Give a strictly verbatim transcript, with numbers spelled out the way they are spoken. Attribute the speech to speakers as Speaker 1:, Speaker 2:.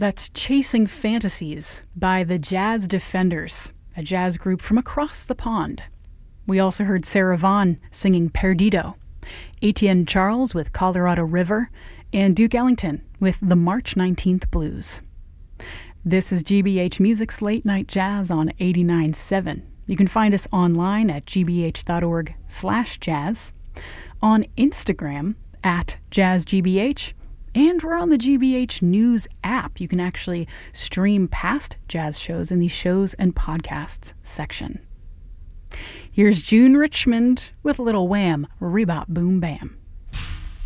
Speaker 1: That's Chasing Fantasies by the Jazz Defenders, a jazz group from across the pond. We also heard Sarah Vaughan singing Perdido, Etienne Charles with Colorado River, and Duke Ellington with the March nineteenth Blues. This is G B H Music's Late Night Jazz on eighty-nine point seven. You can find us online at g b h dot org slash jazz, on Instagram at jazzgbh, and we're on the G B H News app. You can actually stream past jazz shows in the shows and podcasts section. Here's June Richmond with Little Wham, Rebop Boom Bam.